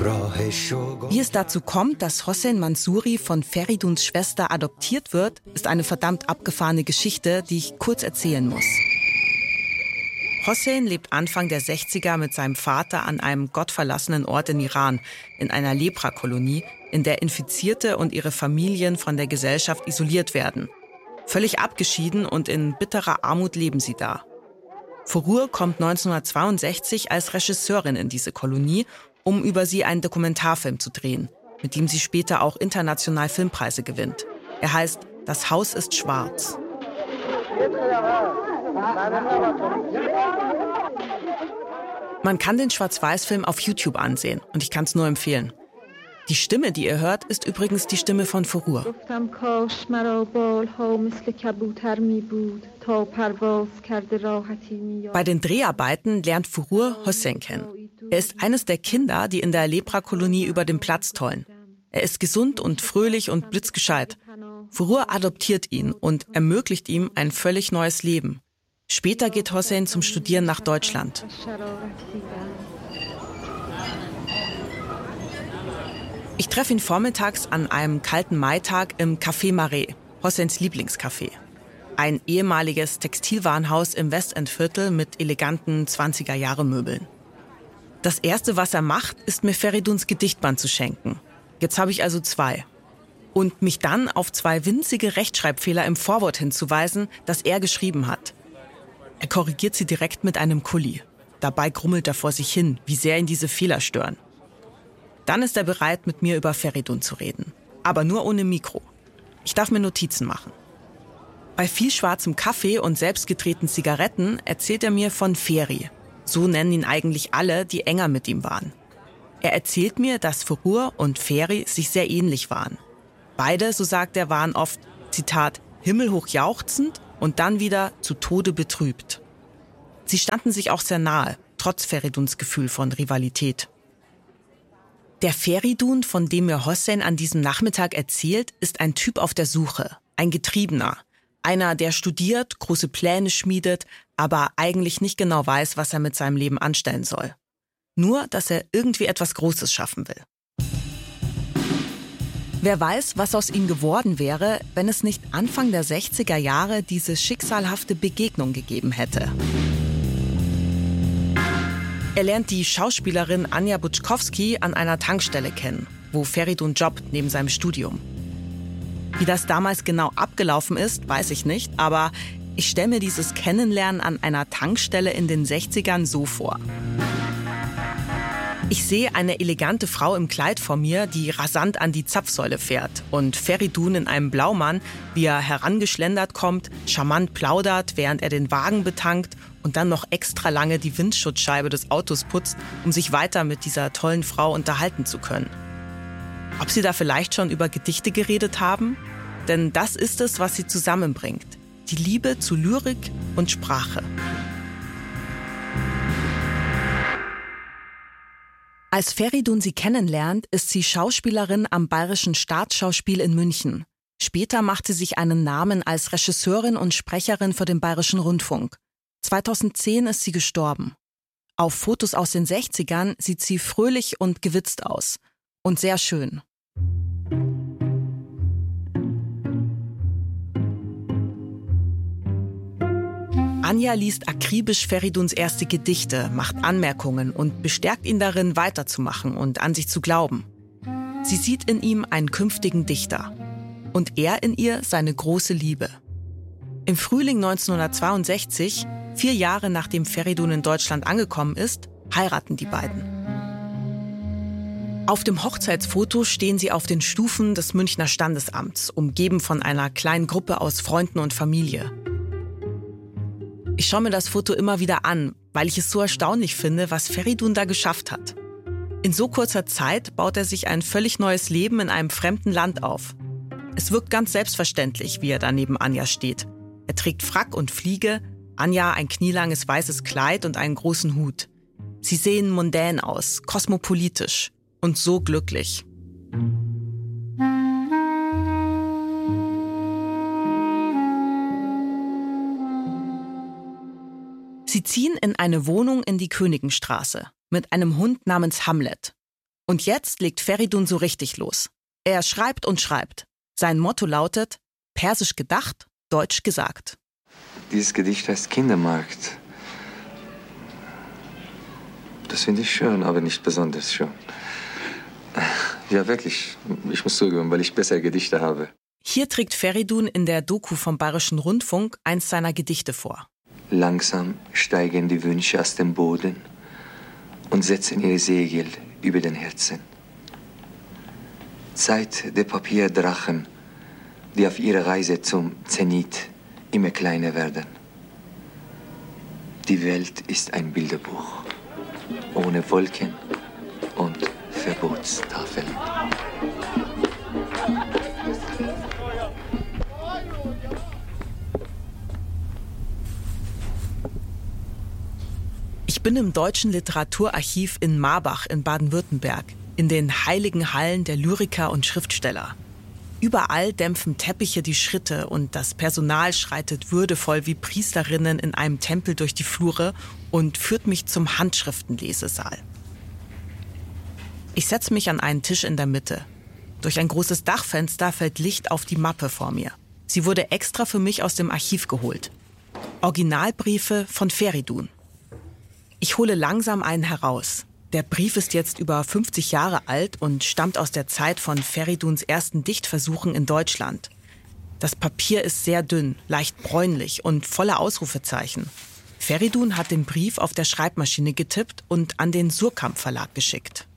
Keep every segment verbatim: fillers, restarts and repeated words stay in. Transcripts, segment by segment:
Wie es dazu kommt, dass Hossein Mansouri von Feriduns Schwester adoptiert wird, ist eine verdammt abgefahrene Geschichte, die ich kurz erzählen muss. Hossein lebt Anfang der sechziger mit seinem Vater an einem gottverlassenen Ort in Iran, in einer Leprakolonie, in der Infizierte und ihre Familien von der Gesellschaft isoliert werden. Völlig abgeschieden und in bitterer Armut leben sie da. Furur kommt neunzehnhundertzweiundsechzig als Regisseurin in diese Kolonie, um über sie einen Dokumentarfilm zu drehen, mit dem sie später auch international Filmpreise gewinnt. Er heißt »Das Haus ist schwarz«. Man kann den Schwarz-Weiß-Film auf YouTube ansehen und ich kann es nur empfehlen. Die Stimme, die ihr hört, ist übrigens die Stimme von Furur. Bei den Dreharbeiten lernt Furur Hossein kennen. Er ist eines der Kinder, die in der Leprakolonie über den Platz tollen. Er ist gesund und fröhlich und blitzgescheit. Furur adoptiert ihn und ermöglicht ihm ein völlig neues Leben. Später geht Hossein zum Studieren nach Deutschland. Ich treffe ihn vormittags an einem kalten Maitag im Café Marais, Hosseins Lieblingscafé. Ein ehemaliges Textilwarenhaus im Westendviertel mit eleganten zwanziger-Jahre-Möbeln. Das Erste, was er macht, ist mir Feriduns Gedichtband zu schenken. Jetzt habe ich also zwei. Und mich dann auf zwei winzige Rechtschreibfehler im Vorwort hinzuweisen, das er geschrieben hat. Er korrigiert sie direkt mit einem Kuli. Dabei grummelt er vor sich hin, wie sehr ihn diese Fehler stören. Dann ist er bereit, mit mir über Feridun zu reden. Aber nur ohne Mikro. Ich darf mir Notizen machen. Bei viel schwarzem Kaffee und selbstgedrehten Zigaretten erzählt er mir von Feri. So nennen ihn eigentlich alle, die enger mit ihm waren. Er erzählt mir, dass Furur und Feri sich sehr ähnlich waren. Beide, so sagt er, waren oft, Zitat, himmelhoch jauchzend und dann wieder zu Tode betrübt. Sie standen sich auch sehr nahe, trotz Feriduns Gefühl von Rivalität. Der Feridun, von dem mir Hossein an diesem Nachmittag erzählt, ist ein Typ auf der Suche, ein Getriebener. Einer, der studiert, große Pläne schmiedet, aber eigentlich nicht genau weiß, was er mit seinem Leben anstellen soll. Nur, dass er irgendwie etwas Großes schaffen will. Wer weiß, was aus ihm geworden wäre, wenn es nicht Anfang der sechziger Jahre diese schicksalhafte Begegnung gegeben hätte. Er lernt die Schauspielerin Anja Butschkowski an einer Tankstelle kennen, wo Feridun jobbt neben seinem Studium. Wie das damals genau abgelaufen ist, weiß ich nicht, aber ich stelle mir dieses Kennenlernen an einer Tankstelle in den sechzigern so vor. Ich sehe eine elegante Frau im Kleid vor mir, die rasant an die Zapfsäule fährt und Feridun in einem Blaumann, wie er herangeschlendert kommt, charmant plaudert, während er den Wagen betankt und dann noch extra lange die Windschutzscheibe des Autos putzt, um sich weiter mit dieser tollen Frau unterhalten zu können. Ob sie da vielleicht schon über Gedichte geredet haben? Denn das ist es, was sie zusammenbringt. Die Liebe zu Lyrik und Sprache. Als Feridun sie kennenlernt, ist sie Schauspielerin am Bayerischen Staatsschauspiel in München. Später macht sie sich einen Namen als Regisseurin und Sprecherin für den Bayerischen Rundfunk. zweitausendzehn ist sie gestorben. Auf Fotos aus den sechzigern sieht sie fröhlich und gewitzt aus. Und sehr schön. Anja liest akribisch Feriduns erste Gedichte, macht Anmerkungen und bestärkt ihn darin, weiterzumachen und an sich zu glauben. Sie sieht in ihm einen künftigen Dichter. Und er in ihr seine große Liebe. Im Frühling neunzehnhundertzweiundsechzig, vier Jahre nachdem Feridun in Deutschland angekommen ist, heiraten die beiden. Auf dem Hochzeitsfoto stehen sie auf den Stufen des Münchner Standesamts, umgeben von einer kleinen Gruppe aus Freunden und Familie. Ich schaue mir das Foto immer wieder an, weil ich es so erstaunlich finde, was Feridun da geschafft hat. In so kurzer Zeit baut er sich ein völlig neues Leben in einem fremden Land auf. Es wirkt ganz selbstverständlich, wie er da neben Anja steht. Er trägt Frack und Fliege, Anja ein knielanges weißes Kleid und einen großen Hut. Sie sehen mondän aus, kosmopolitisch und so glücklich. Sie ziehen in eine Wohnung in die Königenstraße mit einem Hund namens Hamlet. Und jetzt legt Feridun so richtig los. Er schreibt und schreibt. Sein Motto lautet: Persisch gedacht, Deutsch gesagt. Dieses Gedicht heißt Kindermarkt. Das finde ich schön, aber nicht besonders schön. Ja, wirklich. Ich muss zugeben, weil ich bessere Gedichte habe. Hier trägt Feridun in der Doku vom Bayerischen Rundfunk eins seiner Gedichte vor. Langsam steigen die Wünsche aus dem Boden und setzen ihre Segel über den Herzen. Zeit der Papierdrachen, die auf ihrer Reise zum Zenit immer kleiner werden. Die Welt ist ein Bilderbuch, ohne Wolken und Verbotstafeln. Ich bin im Deutschen Literaturarchiv in Marbach in Baden-Württemberg, in den heiligen Hallen der Lyriker und Schriftsteller. Überall dämpfen Teppiche die Schritte und das Personal schreitet würdevoll wie Priesterinnen in einem Tempel durch die Flure und führt mich zum Handschriftenlesesaal. Ich setze mich an einen Tisch in der Mitte. Durch ein großes Dachfenster fällt Licht auf die Mappe vor mir. Sie wurde extra für mich aus dem Archiv geholt. Originalbriefe von Feridun. Ich hole langsam einen heraus. Der Brief ist jetzt über fünfzig Jahre alt und stammt aus der Zeit von Feriduns ersten Dichtversuchen in Deutschland. Das Papier ist sehr dünn, leicht bräunlich und voller Ausrufezeichen. Feridun hat den Brief auf der Schreibmaschine getippt und an den Surkamp Verlag geschickt.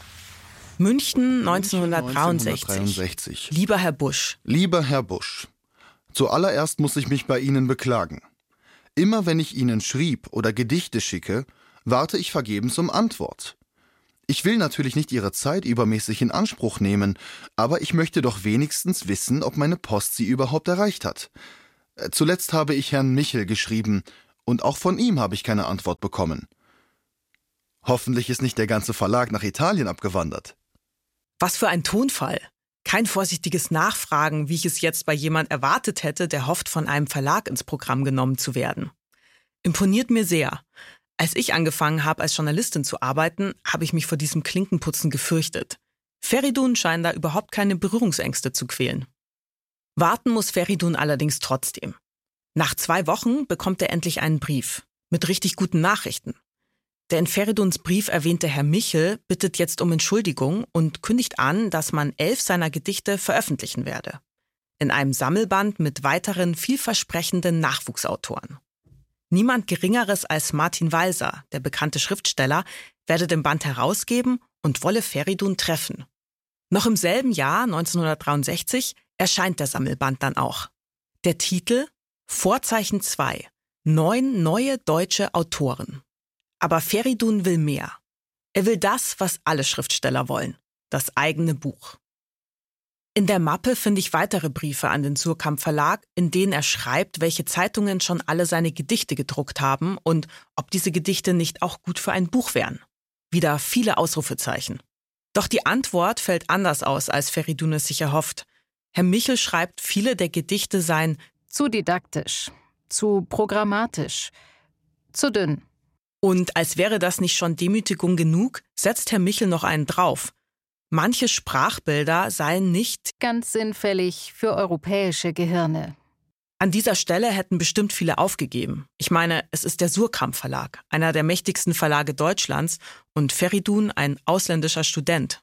München neunzehnhundertdreiundsechzig. neunzehnhundertdreiundsechzig. Lieber Herr Busch. Lieber Herr Busch, zuallererst muss ich mich bei Ihnen beklagen. Immer wenn ich Ihnen schrieb oder Gedichte schicke, warte ich vergebens um Antwort. Ich will natürlich nicht Ihre Zeit übermäßig in Anspruch nehmen, aber ich möchte doch wenigstens wissen, ob meine Post Sie überhaupt erreicht hat. Zuletzt habe ich Herrn Michel geschrieben, und auch von ihm habe ich keine Antwort bekommen. Hoffentlich ist nicht der ganze Verlag nach Italien abgewandert. Was für ein Tonfall. Kein vorsichtiges Nachfragen, wie ich es jetzt bei jemand erwartet hätte, der hofft, von einem Verlag ins Programm genommen zu werden. Imponiert mir sehr. Als ich angefangen habe, als Journalistin zu arbeiten, habe ich mich vor diesem Klinkenputzen gefürchtet. Feridun scheint da überhaupt keine Berührungsängste zu quälen. Warten muss Feridun allerdings trotzdem. Nach zwei Wochen bekommt er endlich einen Brief mit richtig guten Nachrichten. Der in Feriduns Brief erwähnte Herr Michel bittet jetzt um Entschuldigung und kündigt an, dass man elf seiner Gedichte veröffentlichen werde. In einem Sammelband mit weiteren vielversprechenden Nachwuchsautoren. Niemand Geringeres als Martin Walser, der bekannte Schriftsteller, werde den Band herausgeben und wolle Feridun treffen. Noch im selben Jahr, neunzehnhundertdreiundsechzig, erscheint der Sammelband dann auch. Der Titel Vorzeichen zwei. Neun neue deutsche Autoren. Aber Feridun will mehr. Er will das, was alle Schriftsteller wollen. Das eigene Buch. In der Mappe finde ich weitere Briefe an den Surkamp Verlag, in denen er schreibt, welche Zeitungen schon alle seine Gedichte gedruckt haben und ob diese Gedichte nicht auch gut für ein Buch wären. Wieder viele Ausrufezeichen. Doch die Antwort fällt anders aus, als Feridun es sich erhofft. Herr Michel schreibt, viele der Gedichte seien zu didaktisch, zu programmatisch, zu dünn. Und als wäre das nicht schon Demütigung genug, setzt Herr Michel noch einen drauf. Manche Sprachbilder seien nicht ganz sinnfällig für europäische Gehirne. An dieser Stelle hätten bestimmt viele aufgegeben. Ich meine, es ist der Surkamp Verlag, einer der mächtigsten Verlage Deutschlands und Feridun ein ausländischer Student.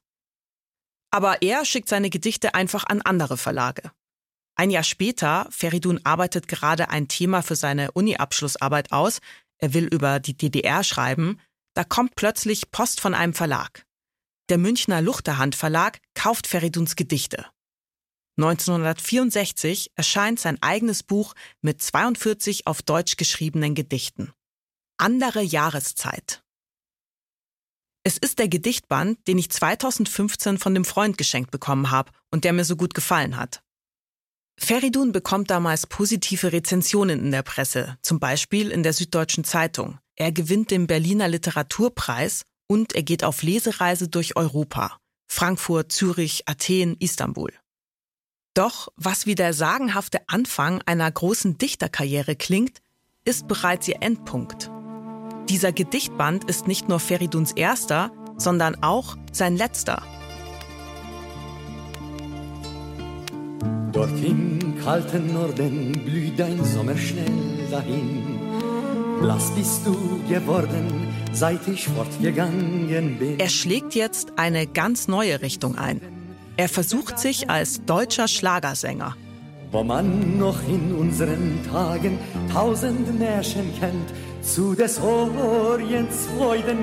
Aber er schickt seine Gedichte einfach an andere Verlage. Ein Jahr später, Feridun arbeitet gerade ein Thema für seine Uni-Abschlussarbeit aus, er will über die D D R schreiben, da kommt plötzlich Post von einem Verlag. Der Münchner Luchterhand Verlag kauft Feriduns Gedichte. neunzehnhundertvierundsechzig erscheint sein eigenes Buch mit zweiundvierzig auf Deutsch geschriebenen Gedichten. Andere Jahreszeit. Es ist der Gedichtband, den ich zweitausendfünfzehn von dem Freund geschenkt bekommen habe und der mir so gut gefallen hat. Feridun bekommt damals positive Rezensionen in der Presse, zum Beispiel in der Süddeutschen Zeitung. Er gewinnt den Berliner Literaturpreis und er geht auf Lesereise durch Europa. Frankfurt, Zürich, Athen, Istanbul. Doch was wie der sagenhafte Anfang einer großen Dichterkarriere klingt, ist bereits ihr Endpunkt. Dieser Gedichtband ist nicht nur Feriduns erster, sondern auch sein letzter. Dort im kalten Norden blüht dein Sommer schnell dahin. Blass bist du geworden, seit ich fortgegangen bin. Er schlägt jetzt eine ganz neue Richtung ein. Er versucht sich als deutscher Schlagersänger. Wo man noch in unseren Tagen tausend Märchen kennt, zu des Orients Freuden